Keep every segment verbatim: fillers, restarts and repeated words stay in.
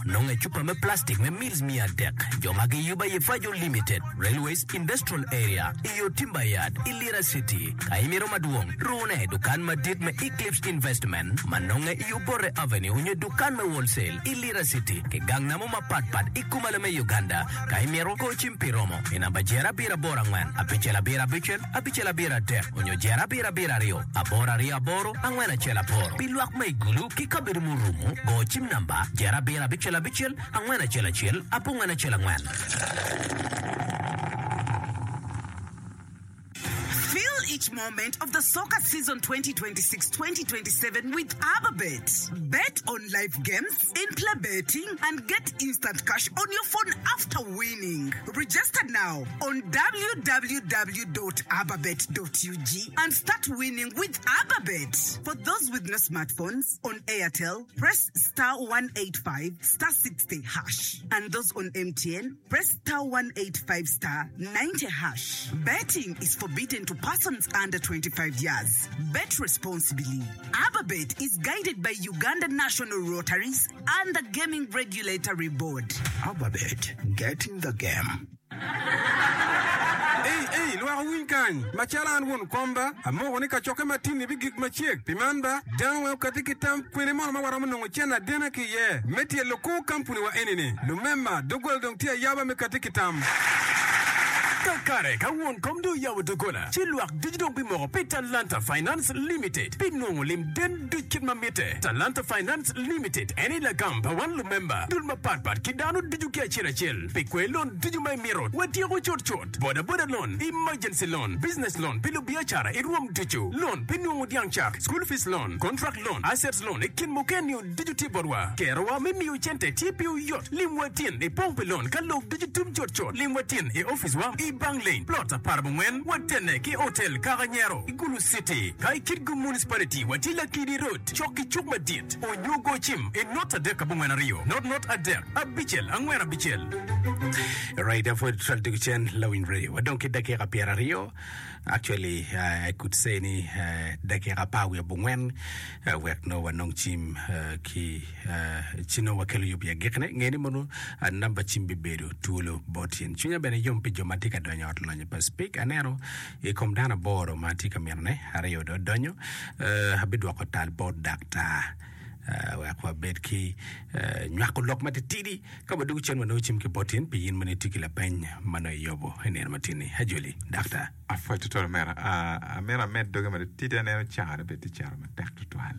nonge chupa me plastic me meals mia dek joma gi yuba ye fajo limited railways industrial area iyo timber yard Ilira city kaimiro maduong rune dukan madit me eclipse investment manonge iyo bore avenue unye dukan me wholesale Ilira city ke gangna mo mapatpat ikumala me Uganda kaimiro ko chimpiromo inamba jera bira bora ngwan apichela bira bichel apichela bira dek unyo jera bira bira rio abora ria boro angwana chela poro biluak me gulu kikabir murumu go chim namba jera bira bichela bichel angwana chela chel apungwana chela ngwan. Each moment of the soccer season twenty twenty-six twenty twenty-seven with ABBABET. Bet on live games, in-play betting, and get instant cash on your phone after winning. Register now on w w w dot abbabet dot u g and start winning with ABBABET. For those with no smartphones, on Airtel, press star one eighty-five star sixty hash. And those on M T N, press star one eighty-five star ninety hash. Betting is forbidden to persons under twenty-five years. Bet responsibly. ABBABET is guided by Uganda National Rotaries and the Gaming Regulatory Board. ABBABET, get in the game. Hey, hey, lo awin kan. Machalan won komba. Amo woni ka choke matini bigik machiek. Pimanda, danwa katiki tam kwene mo ma waramu no chena dena ki ye. Meti loko company wa enene. Lumemba dogol dong tia yaba me katiki tam. Kakare ka won kom do yaw dogola chiluak digital bimo pe Talanta Finance Limited pinno lim den du kitma mete Talanta Finance Limited any la gamba one member dul ma pat pat kidanu diju ke chira chil pe kwelon diju mai miro wati ko chot chot boda boda loan emergency loan business loan pilu biachara irum diju loan pinno diang chak school fees loan contract loan assets loan ekin mo ken yu diju tiborwa kerwa mimi yu chente tipu yot limwatin e pompe loan kallo diju tum chot chot limwatin e office wa Bang Lane, plot a Parabwen, Watene, Ki Hotel, Caranyero, Igulu City, Kai Kirgu Municipality, Watila Kidi Road, Choki Chukma Dit, or you go chim, and not a deck abong Rio, not not a deck, a bichel, and where a bichel. Right, for Tradition, Lowin Radio. I don't get the Kerapia Rio. Actually, uh, I could say ni Dakera Power Bongwen, work no one non chim, Ki Chino Wakelu Yupia Gekne, Genimono, and number Chimbi Bedu, Tulo, Botin, China Bene Yumpi Jomatica Doño Outline per speak, Anero, e come down a board of Matica Mirne, Ario Doño, Habidwakotal board doctor. Wa bedki nyako lok mate tidi kama dugu chen mano chim ke botin pi yin mane tikila pen mano yobo enen matini hajuli doctor afa tutor mera a mera med doga mate tidi ne chara beti chara ma tek tutal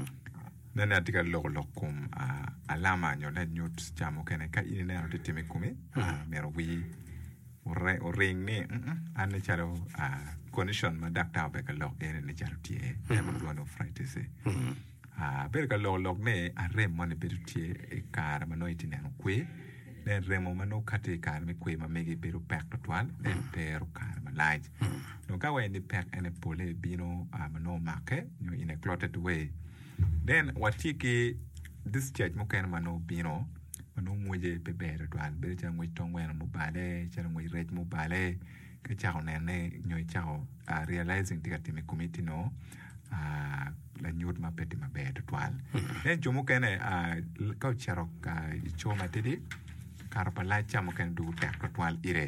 nana tika lok lok kum alama nyo le nyut chamo kene ka ine ne ro timi kumi mera wi ore ring ni ane charo condition ma doctor be ka lok ene ne charo tie e mo do no friday se Ah, per che lo lo ne a remo ne per tie e cara ma noi teniamo qui ne remo ma no cate cara me qui ma megi per pack toal e per cara ma light no ka we ni pack ene pole bino a ma no marke no in a clotted way then what tiki this church mo ken ma no bino ma no moje pe bere toal be cha ngwe tong wen mo bale cha ngwe ret mo bale ke cha ne ne nyoi cha a realizing tika me committee no a la nyut ma peti ma be toal en jomo kene a ka charo ka choma tedi karpa la chamo ken du tek toal ire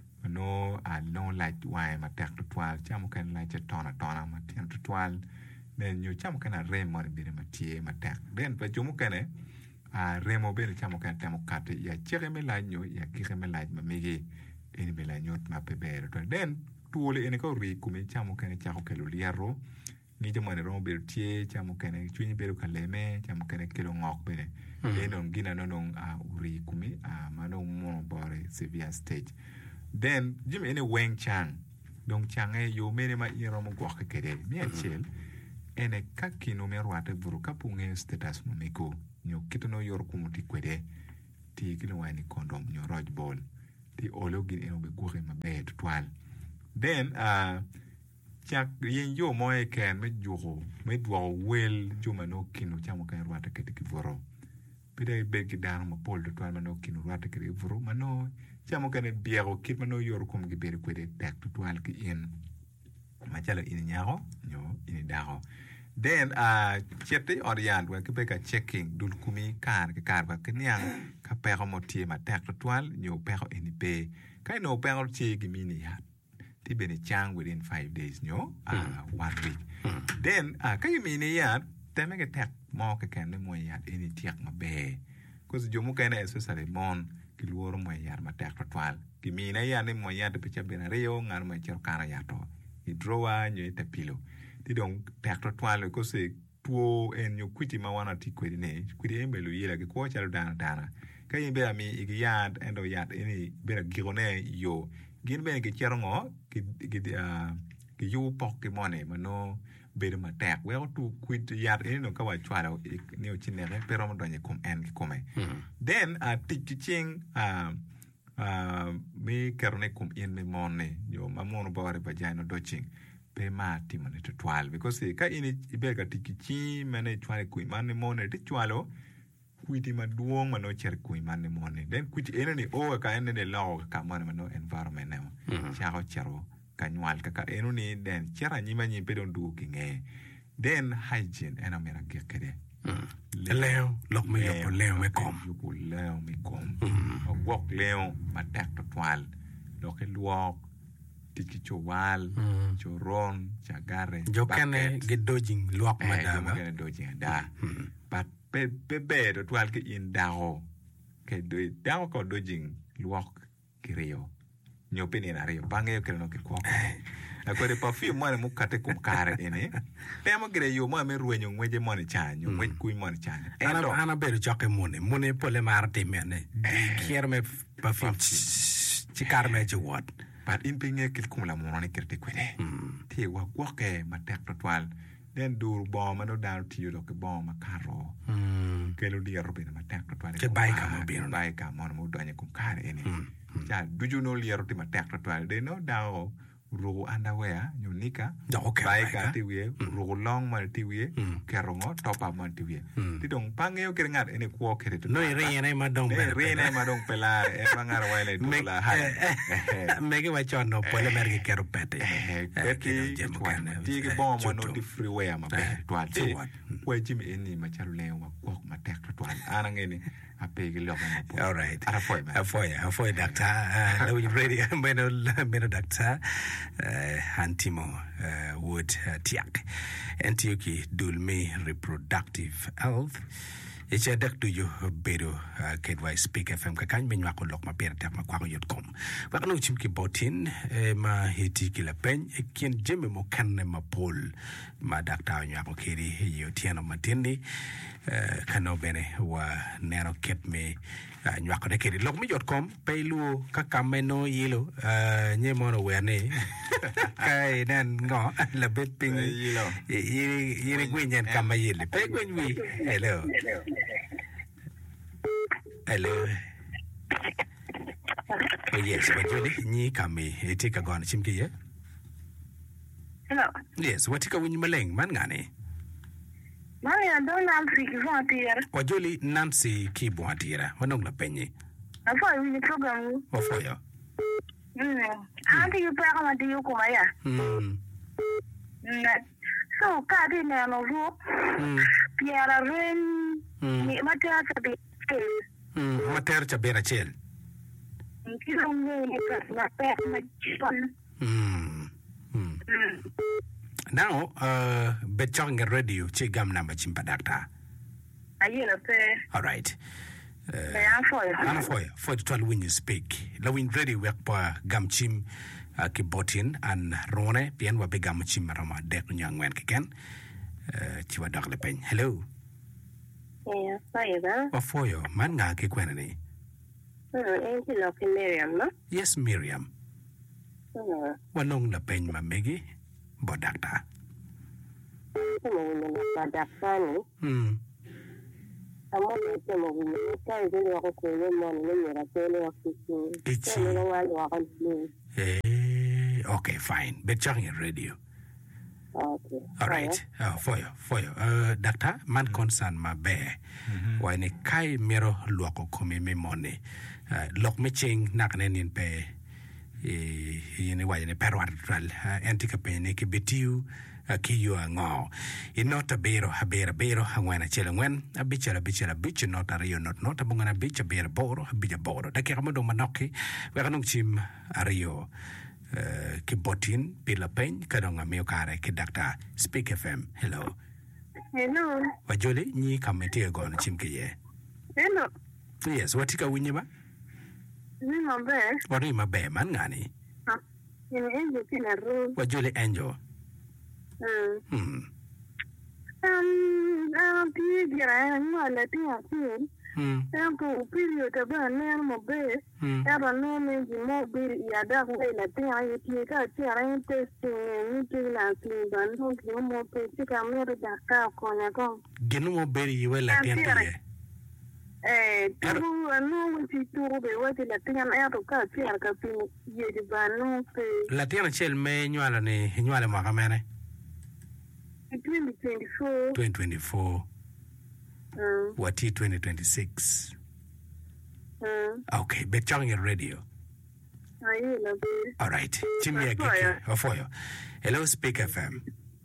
no a no like why ma tek toal chamo ken la che tona tona ma ten toal ne nyu chamo ken a remo be ma tie ma tek den pa jomo kene a remo be chamo ken temo kate ya chere me la nyu ya kire me la ma megi eni be la nyut ma pe be to den tuole ene ko ri kumi chamo ken chako kelo liaro ni jamo ne ro ber tie chamo kene chuni beru kaleme chamo kene kelo ngok bene e non gina no non a uri kumi a mano mo bore severe stage then jim ene weng chang donc chang e yo mene ma iro mo gwa kede mi achel ene kakino me rwate buru kapunge status mo meko nyo kitono yor kumuti kwede ti kilo wani condom nyo roj ball ti ologin eno be gore ma be twal then uh chak yen yo moe ken me jugo me dwo wel juma no kinu chamo kan rwata kete ki voro pide be ki dan mo pol to ma no kinu rwata kete voro mano chamo kan biero kit mano yor kum gi bere kwede tek to twal ki in ma chala in nyago nyo in dago then uh chete oriant wa ke ka checking dul kumi kar ke kar ba kenyang ka pero motie ma tek toal nyo pero eni be kai no pero chi gi mini ya ti bene chang within five days nyo uh mm. one week mm. then uh kai mini ya te me ke tek mo ke ken mo ya eni tiak ma be cause jomu ken especially mon ki luoro mo ya ma tek toal gi mini ya ne mo ya de pe bene reo ngar ma cher kara ya to i drowa nyo te pilo ti dong tek toal ko se tuo en yo kwiti ma wana ti kwedi ne kwiti embe lo yela ke ko chalo dana dana ka yimbe ami igi yad endo yad eni bera girone yo gin be ke cherongo ki ki uh, ki yo pok ke mone mano bera ma tek we tu kwiti yad eni no ka wa chwalo ni o chinere pero mo donye kom en ki kome mm-hmm. then a uh, tikiching uh, uh, mi kerone kom en me mone yo mamono baware bajano doching pe ma timone to twal because ka ini ibega tikichi mane twale kui mane mone ti twalo kuiti maduong mano cher kui mane mone then kuiti ene ni o ka ene ne law ka mane mano environment ne mm-hmm. charo charo kanywal ka ka eno ni den chera nyima nyi pe don du kinge then hygiene ena mera gekede mm. leo lok me yo leo me kom yo leo me kom o wok leo ma tek to twal lok e luok tiki chowal mm. choron chagare jo kene ge dojing luak eh, madama kene dojing da mm. but pe pe be do twal ke in dao ke do dao ko dojing luak kirio nyo peni na rio bange ke no ke ko ko de perfume mo mu kate kum kare ene pe mo gre yo mo me ruenyo ngweje mo ni chanyo ngwe kui mo ni chanyo ana ana be joke mone mone pole marte mene kierme perfume chikarme je wat but in pinge kil kum la mo ni kirti kwene ti wa gwoke ma tek toal den dur bo ma no dal ti yo ke bo ma karo ke lo di robe ma tek toal ke bai ka mo bin bai ka mo mo donye kum kare ene ja duju no liero ti ma tek toal de no dao rugu underwear nyonika okay, bai ka ti wie rugu long ma ti wie kerongo topa ma ti wie ti dong pangeo ke ngat ene ko kere to no re ne ma dong re re ne ma dong pela e bangar wale to la ha mege wa chono pole merge kero pete pete ti ke bom ma no ti freeway ma be to ati ko jim eni ma charule wa ko ma tek to ana ngene apege lo ma all right ara foi ma foi foi doctor no you ready meno meno doctor Antimo uh, wood uh, tiak Antioki dulme reproductive health it's a doctor you bedo kedwai speak F M ka kan menwa ko lok ma per tak ma kwa ko yot kom wa no chim ki botin ma hiti ki la pen e kien jeme mo kan ma pol ma doctor nya ko kiri yo tiano matindi kano bene wa nero ket me nywa ko de kiri lok mi yot kom pe lu ka kameno yilo nye mo no wene kai nan ngo la bet ping yilo yiri yiri gwenyen kamayile pe gwenwi hello hello oh yes but you ni kami etika gone chimki ye hello yes watika winyi maleng man ngane mami ando Nancy Kibwatira wajoli Nancy Kibwatira wanong la penye afo winyi program ofo yo mm anti yu pa kama di yu kuma ya mm so ka di na no ru Pierre Ren ni matia sabi Mm, mater cha bera chel. Mm. Mm. Now, uh, betchang radio che gam number chimpa doctor. Ayela pe. All right. Uh, Ana foya, for the twelve when you speak. La win radio work pa gam chim uh, kibotin and rone pian wa be gam chim rama dek nyang wen kiken. Uh, chiwa dak le pen. Hello. Yeah, sorry ba. Wa foyo man nga ki kwena ni. Hmm, en ki lo ki Miriam, no? Yes, Miriam. Hmm. Wa nong la pen ma megi bo doctor. Hmm, ba doctor ni. Hmm. Amo ni te mo ni ka e ni ko ko ni mo ni ni ra te ni o ki ki. Ichi. Ni lo wa lo kan ni. Eh, okay, fine. Betchang radio. Okay. All right. Uh, for you, for you. Uh, doctor, man concern ma be. Why ne kai mero luako kome me money. Uh, lok me ching nak ne nin pe. Eh, yene why ne perwar tral. Antika pe ne ke betiu. kiyo ngo inota bero habera bero hangwana chela ngwen abichela bichela biche nota rio not nota bungana biche bero boro biche boro dakika modo manoki wekanung chim ario kibotin pila pen kadonga mio kare ki Doctor Speak F M. Hello. Hello. Wajoli nyi kamete gona chim kiye. Hello. Yes, watika winyi ba? Ni mabe. Wari mabe man ngani? Ah. Ni enjo kina ro. Wajoli enjo. Hmm. Hmm. Um, um, tigira ngala tia kin. Hmm. Tempo period aba ne mabe. Hmm. Aba no me mo bir ya da ko la tia yi ka tia ran testing ni tina kin ban ho ki mo pe ti ka me da ka ko na ko. Genu mo beri yiwe la tiente. Eh, tu no ti tu be wati la tia na to ka tia ka pi ye di banu pe. La tiente chel me nyala ni nyala ma kamene. twenty twenty-four. twenty twenty-four. Mm. Wati twenty twenty-six. Mm. Okay, bet chong your radio. Ayi la be. All right. Jimmy Agiki. Ofoyo. Hello, Speak F M.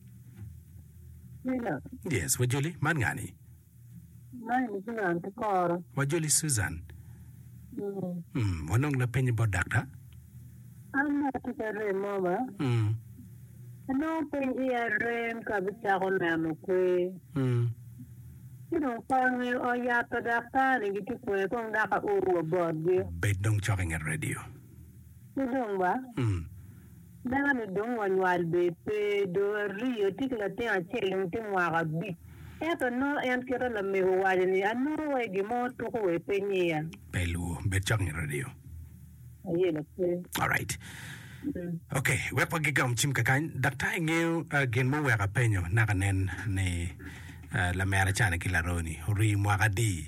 Hello. Yes, Wajoli Mangani. Mine is not the car. Wajoli Susan. Mm. Hmm, wanong la penny bo doctor? I'm not the mama. Hmm. No penny a rain kabisa ko na mo kwe. Hmm. Sino pang o yata da ka ni gitu kwe kung naka uro board bi. Bet dong choking at radio. Sino ba? Hmm. Danga ni dong wan wal be pe do rio tikla te a cheling te mwaka bi. Eto no en kira la me ho wali ni ano wa gi mo to ko e penny ya. Pelu bet choking at radio. Ayi la pe. All right. Mm. Okay, wepa gigam chim kakan dakta ngeu gen mo wera penyo nakanen ni la mera chane kilaroni ri mwaka di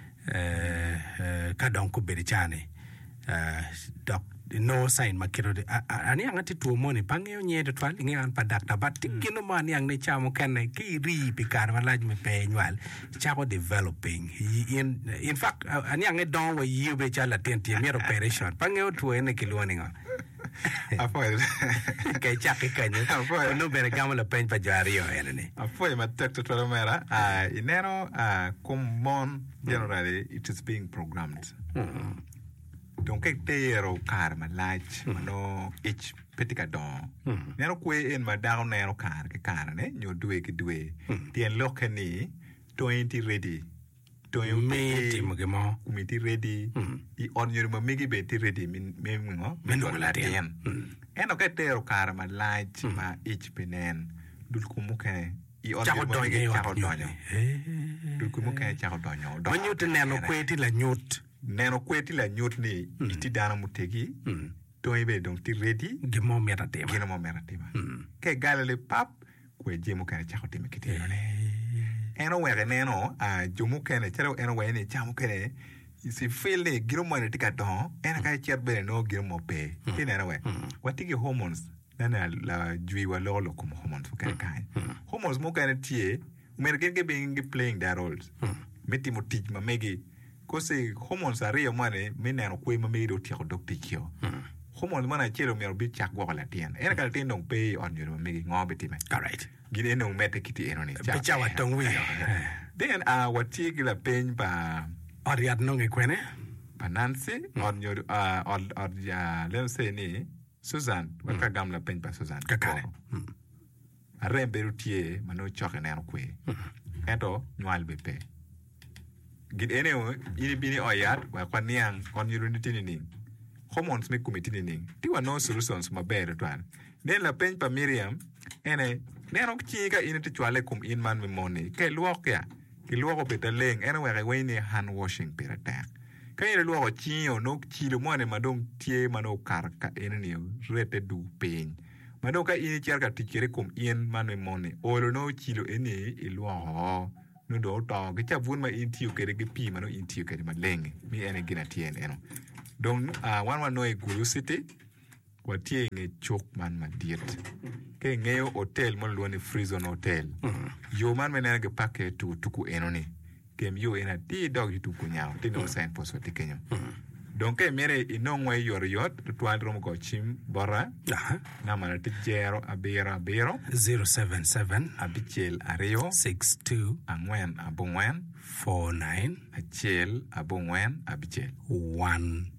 kadon ku beri chane dok no sign makiro ani angati tu moni pangeo nyedo twal ngean pa dakta but kino mani ang ne chamo kenne ki ri pikar malaj me penywal chako developing in in fact ani ang don we yibe chala tenti mero operation pangeo tu ene kilwani nga Apoy. Kay chaki kanyo. Apoy. No bere gamo la pen pa jario ene. Apoy ma tekto to mera. Ah, inero ah common generally it is being programmed. Donc ek tero kar ma lach no each petika don. Nero kwe en ma down nero kar ke kar ne nyo dwe ke dwe. Tien lokani twenty ready. Meti mogemo. Kumiti ready. I on your mamigi beti ready min memingo. Meno la tien. Eno ke tero kar ma lach ma each penen. Dul kumuke I on your mamigi chako donyo. Dul kumuke chako donyo. Manyut neno kweti la nyut. Neno kweti la nyut ni iti dana mutegi. To ibe donc ti ready. Gimo mera tema. Gimo mera tema. Ke galele pap kwe jemo kane chako teme kiti yone. Eno wege neno a jomu kene chero eno wege ne chamu kene si feel ne giro mo ne tika don ena kai chat bere no giro mo pe tina eno we watiki hormones nana la jui wa lolo como hormones kene kai hormones mo kene tie umergen ke being playing their roles meti mo tij ma megi ko se hormones are yo mane menano kwe ma megi do tiko dok tikio hormones mana chero mi obi chak go la tien ena ka tin dong pe on yo megi ngobe time all right. Gine no mete kiti eno ni. Picha wa tongwi. Then uh wati gila pen pa Oriat nonge kwene. Pa Nancy on your uh or or ya let's say ni Susan waka gamla pen pa Susan. Kakare. Arre berutie mano choke neno kwe. Eto nwal bepe. Gid ene o ini bini oyat wa kwa niang on your nitini ning. Hormones me kumitini ning. Tiwa no solutions mabere twan. Then la pen pa Miriam ene neno chiga ine te chwale kum in man me moni ke luok ya ke luok peta leng ene wege wene hand washing pera tak ka ine luok chi o no chi lo mone madong tie mano kar ka ene ni rete du pen madong ka ine chiar ka tikere kum in man me moni o lo no chi lo ene i luok no do to ke cha bun ma in tiu kere ke pi mano in tiu kere ma leng mi ene gina tien eno don uh, wan wan no e Gulu City watie nge chok man ma diet ke ngeo hotel mo luoni Frison Hotel yo man menene ke pake tu tuku enoni kem yo ena ti dog tu ku nyao ti no sign post wati kenyo donc e mere inongwe yor yot twal rom go chim bora Aha. na mana te jero abiro abiro zero seven seven abichel ario six two angwen abongwen four nine achiel abongwen abichel one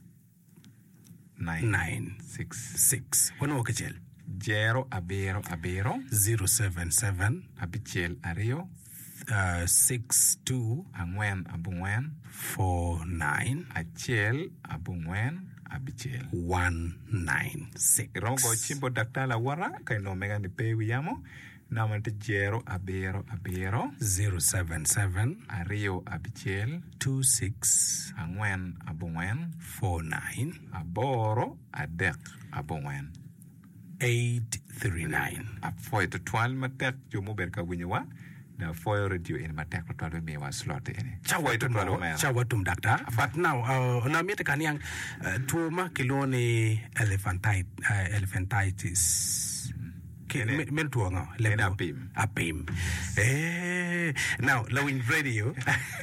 nine nine six six. Wano wakachel. jero abiro abiro zero seven seven abichel ario uh, six two angwen abongwen four nine achiel abongwen abichel one nine six. rom go chimbo daktala wara kai no mega ni pe wiyamo na mana te jero abiro abiro zero seven seven ario abichel two six angwen abongwen four nine aboro adek abongwen eight three nine. afoy to twal matek jo mo ber ka winyowa na foy radio in matek to twal me wa slot ene Chawa tum twal no, chawa tum doctor. But now, uh, na mita kanyang uh, tuoma kilone elephantitis, uh, elephantitis. Ene- Men tuwa nga. ene apim. Apim. Eh, now, lawin radio.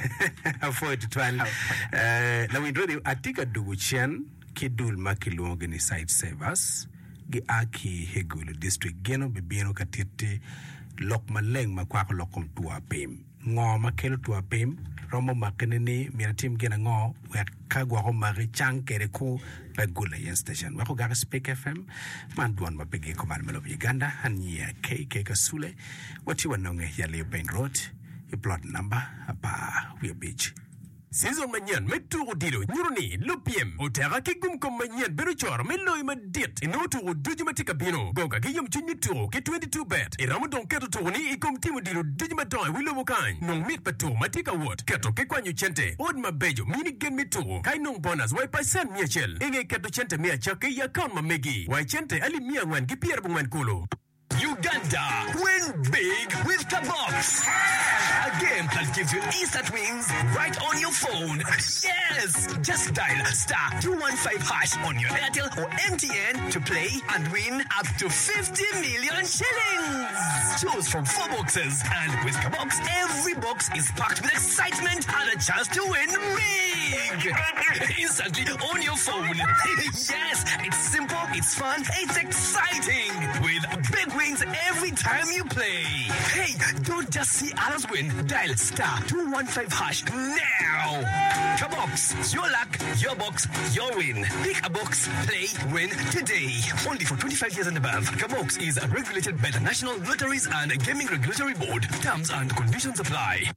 Afoy to twal. Uh, lawin radio atika duguchen kidul makilonge ni site savers. Gi aki hegulu district geno bibino katiti lok maleng makwako lokom tuwa pim. Ngo makelo tuwa pim. Romo makinini mira tim gena ngo wet kagwa ko mari chang kere ko pagula yen station. Wako gaga Speak F M man duan mapigi ko man melo Uganda hanya K K Kasule wati wanonge ya Leo Pain Road i plot number apa we beach. Season manyan meturo dilo nyuruni lupiem otera kigum kom manyan beruchor melo ima dit inotu dujimatika bino goga kiyum chunyi turo ke twenty-two bet iramu don keto turuni ikom timu dilo dujimatoi wilo mokany nong mit pato matika wot keto ke kwanyu chente od mabejo mini gen mituro kai nong bonus wai pasan miachel inge keto chente mia chake ya kaun mamegi wai chente ali mia ngwan ki pier bungwan kulo. Uganda, win big with Kabox. A game that gives you instant wins right on your phone. Yes! Just dial star two one five hash on your Airtel or M T N to play and win up to fifty million shillings. Choose from four boxes, and with Kabox, every box is packed with excitement and a chance to win big. Instantly on your phone. Yes, it's simple, it's fun, it's exciting. With big wins every time you play. Hey, don't just see others win. Dial star two one five hash now. Kabox, your luck, your box, your win. Pick a box, play, win today. Only for twenty-five years and above. Kabox is regulated by the National Lotteries and Gaming Regulatory Board. Terms and conditions apply.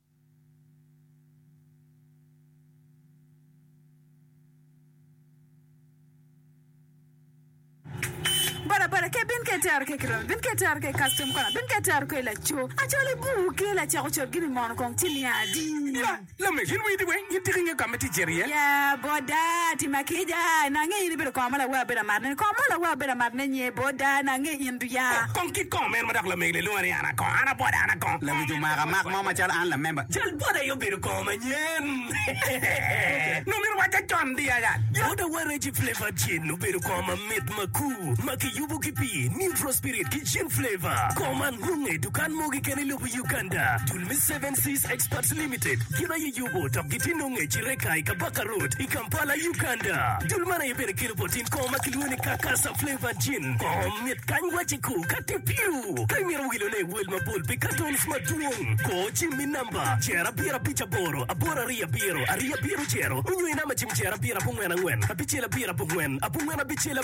Bara bara ke bin ke tar ke kro bin ke tar ke custom kona bin ke tar ke la cho achole bu ke la cha cho gini mon kon tini adi La, la me hin wi diwe yitiringa kamati jeria. ya boda ti makija na nge ni be ko mala wa be marne ko mala wa be marne nye boda na nge indu ya Konki kon men madak la megle luani ana kon ana boda ana kon. La vi mara mak mama chal an la member. Jal boda yo bir ko manyen. No mir wacha chon dia ya. Boda wara ji flavor gin no bir ko ma mit maku. Maki yubu kipi neutral spirit kitchen flavor. Koman runge dukan mogi kene lubu Uganda. Dulmi seven Seas Experts Limited. Kina yu yubu tap gitinonge chireka ikabaka road ikampala Uganda. Dulmana yebere kirupotin koma kiluni kakasa flavor gin. Kom mit kanywa chiku katipiu. Kaimira wilone wilma bulbi katons maduong. Ko chimi namba. Chera bira picha boro. Abora ria biro. Aria biro chero. Unyo inama chim chera bira pungwena ngwen. Abichela bira pungwen. Apungwena bichela